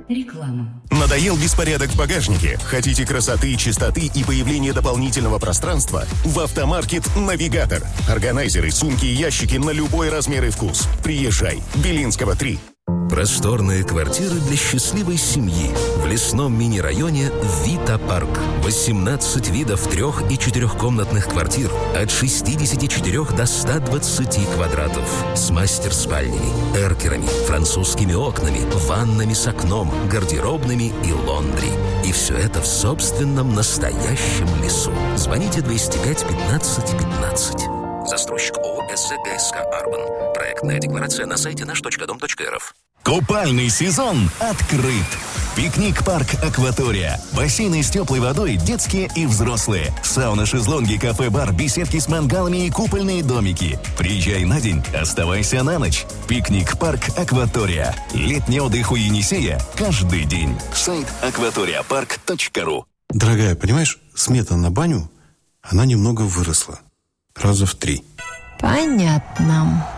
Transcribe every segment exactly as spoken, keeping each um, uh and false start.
Реклама. Надоел беспорядок в багажнике? Хотите красоты, чистоты и появления дополнительного пространства? В Автомаркет «Навигатор». Органайзеры, сумки и ящики на любой размер и вкус. Приезжай. Белинского, три. Просторные квартиры для счастливой семьи в лесном мини-районе «Вита Парк». восемнадцать видов трех- и четырехкомнатных квартир от шестидесяти четырёх до ста двадцати квадратов. С мастер-спальнями, эркерами, французскими окнами, ваннами с окном, гардеробными и лондри. И все это в собственном настоящем лесу. Звоните двести пять пятнадцать пятнадцать. Застройщик ООО «СЗГСК Арбан». Проектная декларация на сайте наш точка дом точка эр эф. Купальный сезон открыт. Пикник-парк «Акватория». Бассейны с теплой водой, детские и взрослые. Сауна, шезлонги, кафе-бар, беседки с мангалами и купольные домики. Приезжай на день, оставайся на ночь. Пикник-парк «Акватория». Летний отдых у Енисея каждый день. Сайт акваториапарк точка ру. Дорогая, понимаешь, смета на баню, она немного выросла. Раза в три. Понятно.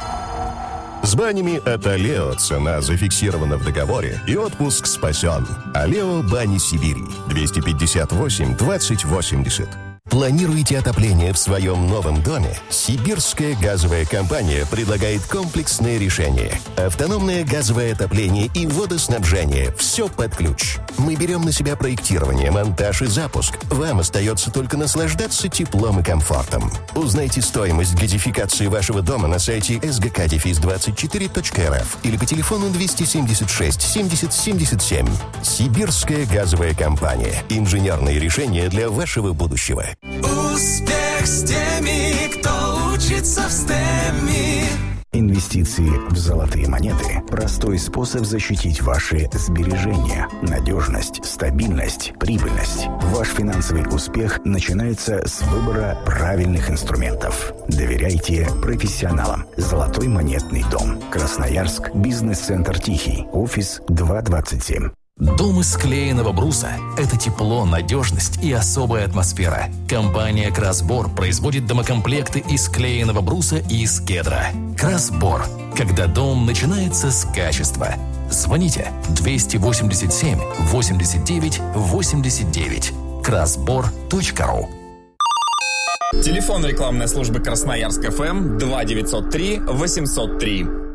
С банями от Алео цена зафиксирована в договоре и отпуск спасен. Алео Бани Сибири. двести пятьдесят восемь двадцать восемьдесят. Планируете отопление в своем новом доме? Сибирская газовая компания предлагает комплексное решение. Автономное газовое отопление и водоснабжение. Все под ключ. Мы берем на себя проектирование, монтаж и запуск. Вам остается только наслаждаться теплом и комфортом. Узнайте стоимость газификации вашего дома на сайте эс гэ ка двадцать четыре точка эр эф или по телефону двести семьдесят шесть семьдесят семьдесят семь. Сибирская газовая компания. Инженерные решения для вашего будущего. Успех с теми, кто учится в стэме. Инвестиции в золотые монеты – простой способ защитить ваши сбережения. Надежность, стабильность, прибыльность. Ваш финансовый успех начинается с выбора правильных инструментов. Доверяйте профессионалам. Золотой монетный дом. Красноярск. Бизнес-центр «Тихий». Офис два двадцать семь. Дом из клееного бруса – это тепло, надежность и особая атмосфера. Компания «Красбор» производит домокомплекты из клееного бруса и из кедра. «Красбор» – когда дом начинается с качества. Звоните двести восемьдесят семь восемьдесят девять восемьдесят девять. красбор точка ру. Телефон рекламной службы Красноярск эф эм два девятьсот три восемьсот три.